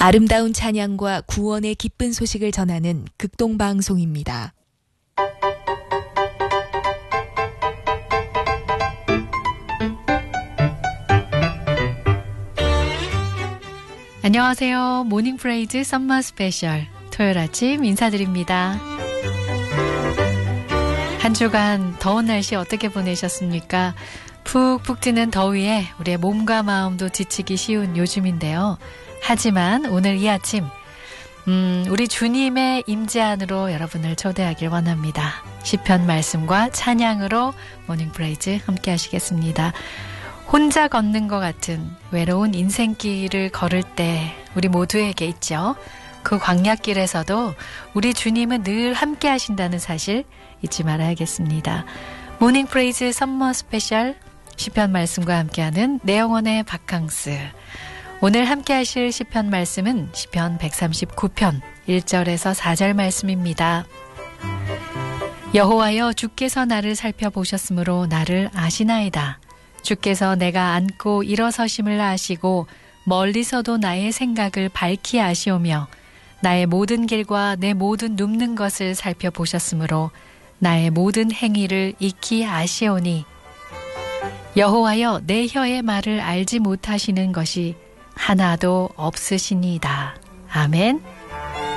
아름다운 찬양과 구원의 기쁜 소식을 전하는 극동방송입니다. 안녕하세요. 모닝 프레이즈 썸머 스페셜 토요일 아침 인사드립니다. 한 주간 더운 날씨 어떻게 보내셨습니까? 푹푹 찌는 더위에 우리의 몸과 마음도 지치기 쉬운 요즘인데요. 하지만 오늘 이 아침 우리 주님의 임재 안으로 여러분을 초대하길 원합니다. 시편 말씀과 찬양으로 모닝 프레이즈 함께 하시겠습니다. 혼자 걷는 것 같은 외로운 인생길을 걸을 때 우리 모두에게 있죠. 그 광야길에서도 우리 주님은 늘 함께 하신다는 사실 잊지 말아야겠습니다. 모닝 프레이즈 썸머 스페셜 시편 말씀과 함께하는 내 영혼의 바캉스. 오늘 함께 하실 시편 말씀은 시편 139편 1절에서 4절 말씀입니다. 여호와여, 주께서 나를 살펴보셨으므로 나를 아시나이다. 주께서 내가 앉고 일어서심을 아시고 멀리서도 나의 생각을 밝히 아시오며 나의 모든 길과 내 모든 눕는 것을 살펴보셨으므로 나의 모든 행위를 익히 아시오니 여호와여, 내 혀의 말을 알지 못하시는 것이 하나도 없으시니이다. 아멘.